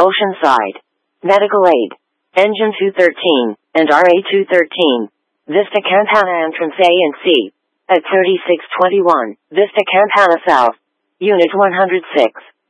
Oceanside. Medical Aid. Engine 213, and RA 213. Vista Campana Entrance A and C. At 3621, Vista Campana South. Unit 106.